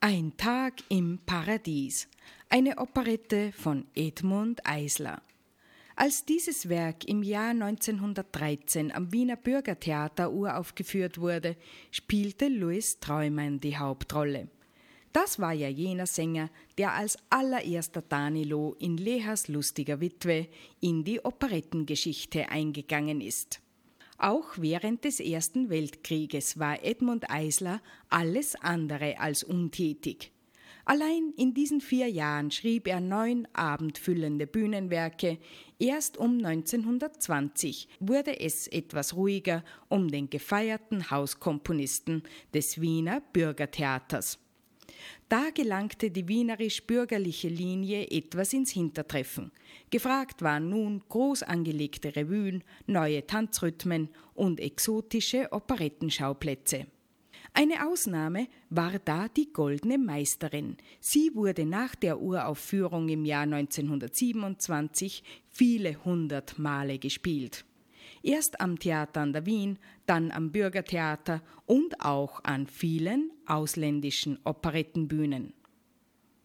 Ein Tag im Paradies, eine Operette von Edmund Eisler. Als dieses Werk im Jahr 1913 am Wiener Bürgertheater uraufgeführt wurde, spielte Louis Treumann die Hauptrolle. Das war ja jener Sänger, der als allererster Danilo in Lehas lustiger Witwe in die Operettengeschichte eingegangen ist. Auch während des Ersten Weltkrieges war Edmund Eisler alles andere als untätig. Allein in diesen 4 Jahren schrieb er 9 abendfüllende Bühnenwerke. Erst um 1920 wurde es etwas ruhiger um den gefeierten Hauskomponisten des Wiener Bürgertheaters. Da gelangte die wienerisch-bürgerliche Linie etwas ins Hintertreffen. Gefragt waren nun groß angelegte Revuen, neue Tanzrhythmen und exotische Operettenschauplätze. Eine Ausnahme war da die Goldene Meisterin. Sie wurde nach der Uraufführung im Jahr 1927 viele 100 Male gespielt. Erst am Theater an der Wien, dann am Bürgertheater und auch an vielen ausländischen Operettenbühnen.